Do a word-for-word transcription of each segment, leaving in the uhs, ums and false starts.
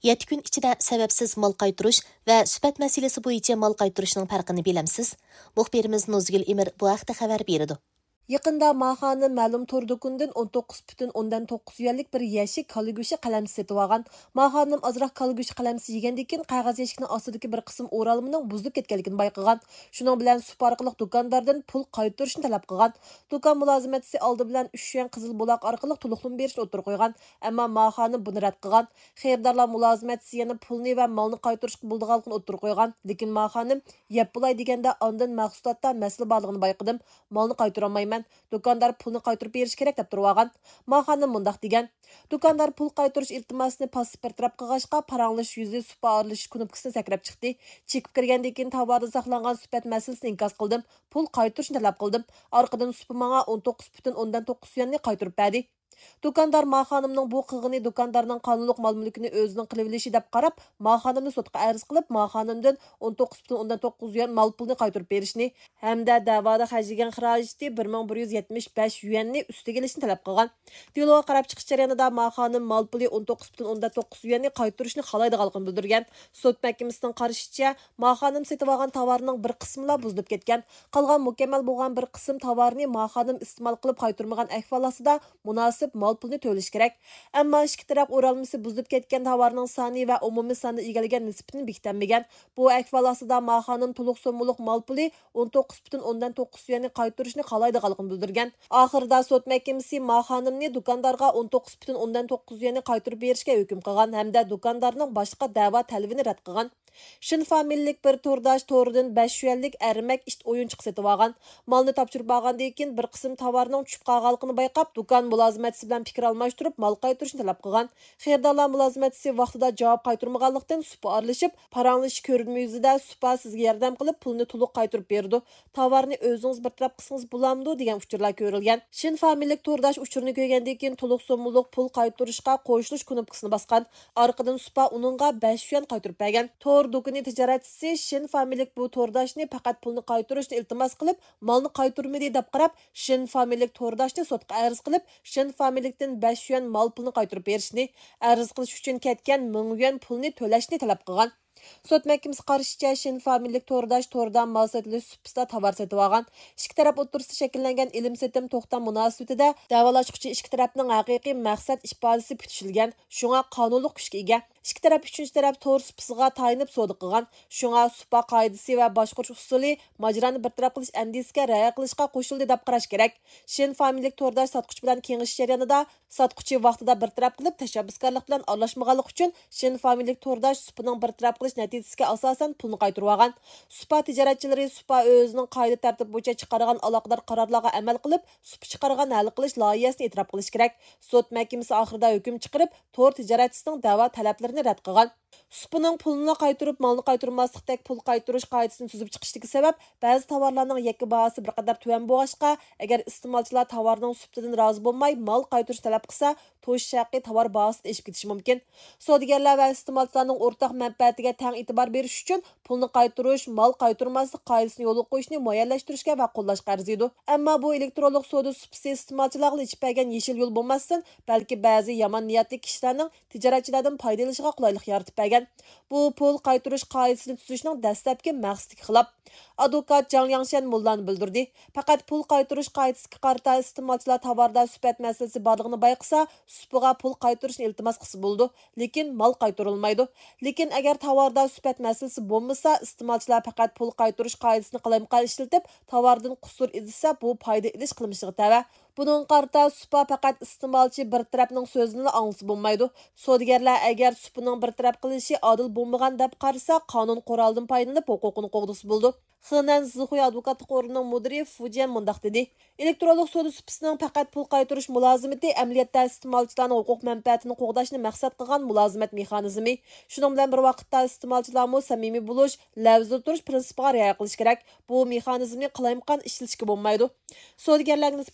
yetti kun ichida sababsiz mal qaytirish va sifat masalasi bo'yicha mal qaytirishning farqini bilamsiz? Muxbirimiz Nozgul Emir bu haqda xabar berdi. Yaqında Mahani ma'lum to'r do'kondan o'n to'qqiz butun o'ndan to'qqiz yuanlik bir yashik kalla go'shi qalamsi setib olgan. Mahanim azroq kalla go'shi qalamsi yegandan keyin qog'oz yashikning ostidagi bir qism o'ralmining buzilib ketganligini bayqagan. Shuning bilan sup orqali do'konlardan pul qaytarishni talab qilgan. Do'kon mulozimatchisi oldi bilan uch yuan qizil buloq orqali to'liqlim berishni o'tirib qo'ygan, ammo Mahani buni rad qilgan. Xaridorlar mulozimatchisi yana pulni va molni qaytarishga bo'ldiganligini o'tirib qo'ygan. Lekin Mahanim yeb bo'lay deganda ondan mahsulotda masala borligini bayqadim. Molni qaytara olmayman. Do'kondor pulni qaytarib berish kerak deb turib olgan. Mahanim mundaq degan. Do'kondor pul qaytarish iltimosini pasport taraf qilg'achqa paranglish yuzi supa arilish knopkasini sakrab chiqdi. Chekib kirgandan keyin tovarda saqlangan sifat masalasini inkos qildim. Pul qaytarishni talab qildim. Orqadan supa menga o'n to'qqiz butun o'ndan to'qqiz yuanni qaytarib berdi. Do'kondor Mahanimning bu qilg'ini do'kondorning qonunliq mol-mulkini o'zining qilib olishi deb qarab, Mahanimni sudga arz qilib, Mahanimdan o'n to'qqiz butun o'ndan to'qqiz yuan mol pulni qaytarib berishni hamda da'voda xarjlagan xarajati bir ming bir yuz yetmish besh yuanni ustiga olishni talab qilgan. Deloga qarab chiqish jarayonida Mahanim mol puli o'n to'qqiz butun o'ndan to'qqiz yuanni qaytarishni xohlaydiganligini bildirgan. Sud mahkamasining qarashicha, Mahanim setib olgan tovarning bir qismila buzilib ketgan. Qolgan mukammal bo'lgan bir qism tovarni Mahanim iste'mol qilib qaytarmagan ahvol ostida munosib mol pulni to'lash kerak. Ammo ikki taraf o'ralmasi buzilib ketgan tovarning soni va umumiy sonda egalgan nisbatini bekitmagan. Bu ahvol ostida Mahanim to'liq so'mliq mol puli o'n to'qqiz butun o'ndan to'qqiz yuanni qaytarishni xohlaydiganligini bildirgan. Oxirida sud mahkamasi Mahanimni do'kondorga o'n to'qqiz butun o'ndan to'qqiz yuanni qaytarib berishga hukm qilgan hamda do'kondorning boshqa da'vo talabini rad qilgan. Shin familiyalik bir to'rdosh to'ridan besh yuanlik armak ish o'yinchiq setib olgan. Molni topshirib olgandan keyin bir qism tovarning tushib qolganligini bayqab, do'kon mulozimatchisi bilan fikr almashtirib, mol qaytarishni talab qilgan. Xaridorlar mulozimatchisi vaqtida javob qaytarmaganlikdan supa aralashib, paranglish ko'rinma yuzida supa sizga yordam qilib, pulni to'liq qaytarib berdi. Tovarni o'zingiz bir taraf qilsangiz bo'lamdi degan uchurlar ko'rilgan. Shin familiyalik to'rdosh uchurini ko'rgandan keyin to'liq so'mliq pul qaytarishga qo'shilish knopkasini bosgan. Orqadan supa uningga besh yuan qaytarib bergan. Do'koni tijoratchisi Shin familiyalik bu to'rdoshni faqat pulni qaytarishni iltimos qilib, molni qaytarmadi deb qarab, Shin familiyalik to'rdoshni sudga arz qilib, Shin familiyalikdan besh yuan mol pulni qaytarib berishni, arz qilish uchun ketgan ming yuan pulni to'lashni talab qilgan. Sud mahkamasi qarashicha Shin familiyalik to'rdosh to'rdan mol sotilish supsida tovar setib olgan. Ikki taraf o'rtasida shakllangan ilm-setim to'xtam munosabatida davolashuvchi ikki tarafning haqiqiy maqsad ifodasi bitishilgan. Shunga qonunliq kuchga ega. Ikki taraf uchinchi taraf to'r supsiga tayinib savdo qilgan. Shunga supa qoidasi va boshqarish usuli majrani bir taraf qilish andisiga rioya qilishga qo'shildi deb qarash kerak. Shin familiyalik to'rdosh sotquchi bilan kengashish jarayonida sotquchi vaqtida bir taraf qilib tashabbuskorlik bilan aralashmaganlik uchun Shin familiyalik to'rdosh supining bir taraf qilish natijasiga asosan pulni qaytarib olgan. Supa tijoratchilari supa o'zining qoida tartib bo'yicha chiqargan aloqador qarorlarga amal qilib, supa chiqargan hal qilish loyihasini e'tirof qilish kerak. Sud mahkamasi oxirida hukm chiqarib, to'r tijoratchisining da'vo talablarini rad qilgan. Supaning pulni qaytarib, molni qaytarmaslikdek pul qaytarish qoidasini tuzib chiqishdagi sabab, ba'zi tovarlarning yakka bahosi bir qadar tuvan bo'lg'achqa, agar iste'molchilar tovarning suptidan rozi bo'lmay mol qaytarish talab qilsa, to'sh shaqi tovar bahosini eshib ketishi mumkin. Savdogarlar va iste'molchilarning o'rtaq manfaatiga teng e'tibor berish uchun pulni qaytarish, mol qaytarmaslik qoidasini yo'lga qo'yishni muayyanlashtirishga va qo'llashga arziydi. Ammo bu elektronlik savdo supsi iste'molchilarga ichib bergan yeshil yo'l bo'lmasdan, balki ba'zi yomon niyatli kishilarning tijoratchilardan foydalanishiga qulaylik yaratib bergan. Bu pul qaytarish qoidasini tuzishning dastlabki maqsadiga xilof. Advokat Jang Yangshan Mullani bildirdi. Faqat pul qaytarish qoidasiga qarata iste'molchilar tovarda sifat masalasi borligini bayqasa, supiga pul qaytarishni iltimos qilsa bo'ldi, lekin mol qaytarilmaydi. Lekin agar tovarda sifat masalasi bo'lmasa, iste'molchilar faqat pul qaytarish qoidasini qalamqon ishlatib, tovardan qusur izlasa, bu foyda ilish qilmishiga tava. Bunun qarta supa faqat iste'molchi bir tarafning so'zini anglasa bo'lmaydi. Savdogarlar agar supining bir taraf qilishi adil bo'lmagan deb qarasa, qonun qurolidan foydalanib huquqini qo'g'disi bo'ldi. Xenan Zixuy advokatlik o'rnining mudiri Fujian mundaq dedi. Elektronlik savdo supisining faqat pul qaytarish mulozimati amaliyotda iste'molchilarning huquq manfaatini qo'g'dashni maqsad qilgan mulozimat mexanizmi. Shuning bilan bir vaqtda iste'molchilarga samimiy bo'lish, lavzda turish prinsipiga rioya qilish kerak. Bu mexanizmni qalamqon ishlatishga bo'lmaydi. Savdogarlarga nisbatan aytganda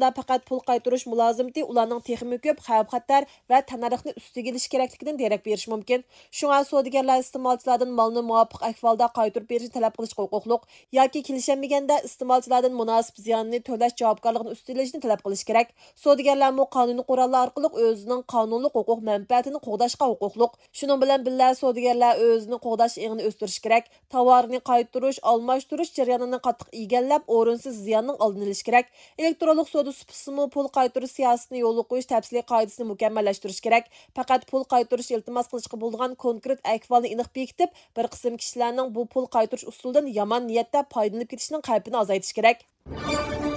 ئىشلىرىدا پەقەت پۇل قايتۇرۇش مۇلازىمىتى ularning texmi ko'p xavf-xatar va tannarxni ustiga ilish kerakligidan derak berish mumkin. Shunga savdogarlar iste'molchilardan molni muvofiq ahvolda qaytarib berishni talab qilishga huquqliq yoki kelisholmaganda iste'molchilardan munosib ziyonni to'lash javobgarligini ustilashni talab qilish kerak. Savdogarlarmi qonuniy qurollar orqali o'zining qonunli huquq manfaatini qo'g'dashga huquqliq. Shuning bilan birga savdogarlar o'zini qo'g'dash egini o'stirish kerak. Tovarni qaytarish, almashtirish jarayonini qattiq egallab, o'rinsiz ziyonning oldini olish kerak. Elektronlik savdo supasimi pul qaytarish siyosatini yo'lga qo'yish tafsiliy qoidasini mukammallashtirish kerak. Faqat pul qaytarish iltimos qilishga bo'lgan konkret ahvolni aniq bekitib, bir qism kishilarning bu pul qaytarish usulidan yomon niyatda foydalanib ketishining xavfini azaytish kerak.